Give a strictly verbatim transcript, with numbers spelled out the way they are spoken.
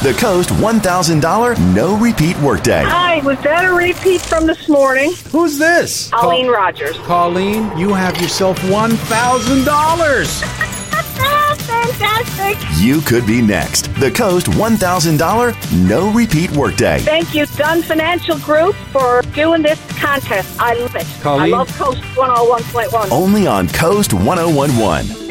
The Coast one thousand dollars no repeat workday. Hi, was that a repeat from this morning? Who's this? Colleen Col- Rogers. Colleen, you have yourself one thousand dollars. Fantastic. You could be next. The Coast one thousand dollars no repeat workday. Thank you, Dunn Financial Group, for doing this contest. I love it. Colleen? I love Coast one oh one point one. Only on Coast one oh one point one.